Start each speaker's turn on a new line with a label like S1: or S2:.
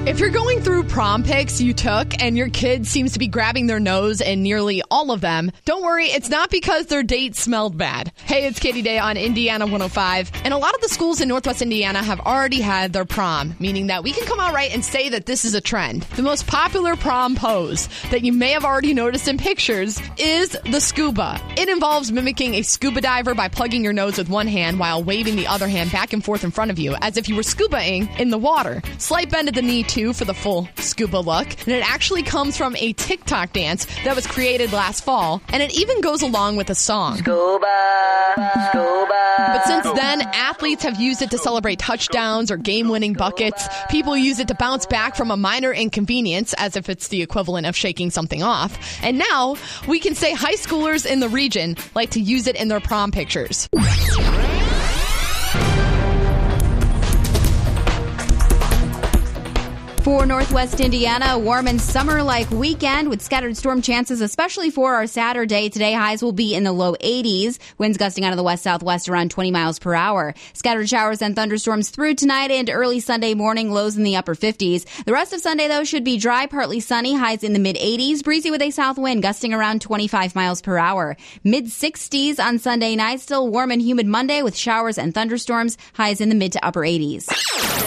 S1: If you're going through prom pics you took and your kid seems to be grabbing their nose in nearly all of them, don't worry, it's not because their date smelled bad. Hey, it's Katie Day on Indiana 105, and a lot of the schools in Northwest Indiana have already had their prom, meaning that we can come out right and say that this is a trend. The most popular prom pose that you may have already noticed in pictures is the scuba. It involves mimicking a scuba diver by plugging your nose with one hand while waving the other hand back and forth in front of you as if you were scubaing in the water. Slight bend at the knee too for the full scuba look, and it actually comes from a TikTok dance that was created last fall, and it even goes along with a song.
S2: Scuba, scuba.
S1: But since then, athletes have used it to celebrate touchdowns or game-winning buckets. People use it to bounce back from a minor inconvenience, as if it's the equivalent of shaking something off. And now, we can say high schoolers in the region like to use it in their prom pictures.
S3: For Northwest Indiana, a warm and summer-like weekend with scattered storm chances, especially for our Saturday. Today, highs will be in the low 80s. Winds gusting out of the west-southwest around 20 miles per hour. Scattered showers and thunderstorms through tonight and early Sunday morning, lows in the upper 50s. The rest of Sunday, though, should be dry, partly sunny, highs in the mid-80s. Breezy with a south wind gusting around 25 miles per hour. Mid-60s on Sunday night, still warm and humid Monday with showers and thunderstorms, highs in the mid to upper 80s.